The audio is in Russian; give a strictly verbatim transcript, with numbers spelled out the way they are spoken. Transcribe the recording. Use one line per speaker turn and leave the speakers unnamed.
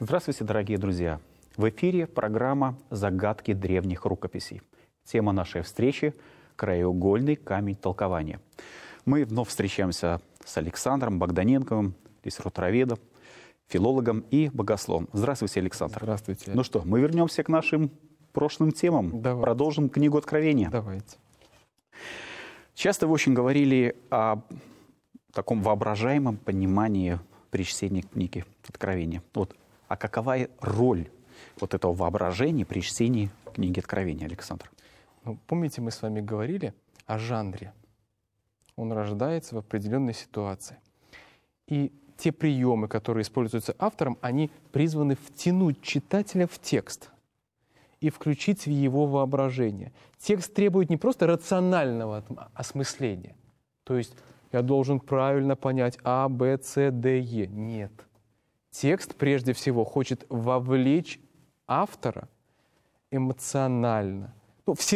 Здравствуйте, дорогие друзья! В эфире программа «Загадки древних рукописей». Тема нашей встречи – краеугольный камень толкования. Мы вновь встречаемся с Александром Богданенковым, литературоведом, филологом и богословом. Здравствуйте, Александр.
Здравствуйте.
Ну что, мы вернемся к нашим прошлым темам.
Давайте.
Продолжим книгу Откровения.
Давайте.
Часто вы очень говорили о таком воображаемом понимании при чтении книги Откровения. Вот. А какова роль вот этого воображения при чтении книги Откровения, Александр?
Ну, помните, мы с вами говорили о жанре. Он рождается в определенной ситуации. И те приемы, которые используются автором, они призваны втянуть читателя в текст и включить в его воображение. Текст требует не просто рационального осмысления, то есть я должен правильно понять А, Б, С, Д, Е. Нет. Текст прежде всего хочет вовлечь автора эмоционально. Ну, все